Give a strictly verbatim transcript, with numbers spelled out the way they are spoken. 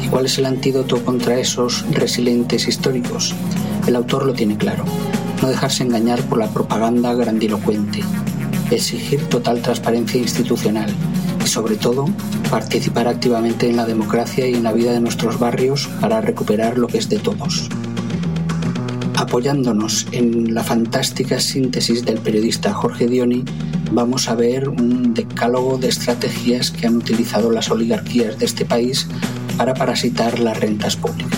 ¿Cuál es el antídoto contra esos resilientes históricos? El autor lo tiene claro. No dejarse engañar por la propaganda grandilocuente. Exigir total transparencia institucional y, sobre todo, participar activamente en la democracia y en la vida de nuestros barrios para recuperar lo que es de todos. Apoyándonos en la fantástica síntesis del periodista Jorge Dioni, vamos a ver un decálogo de estrategias que han utilizado las oligarquías de este país para parasitar las rentas públicas.